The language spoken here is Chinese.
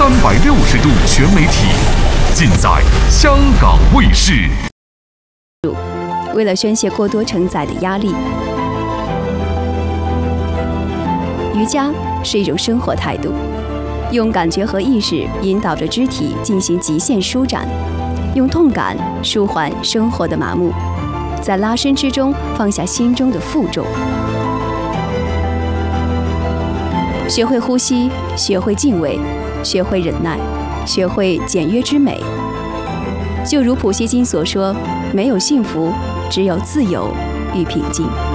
360度全媒体，尽在香港卫视。 为了宣泄过多承载的压力，瑜伽是一种生活态度，用感觉和意识引导着肢体进行极限舒展，用痛感舒缓生活的麻木，在拉伸之中放下心中的负重。学会呼吸，学会敬畏，学会忍耐，学会简约之美。就如普希金所说，没有幸福，只有自由与平静。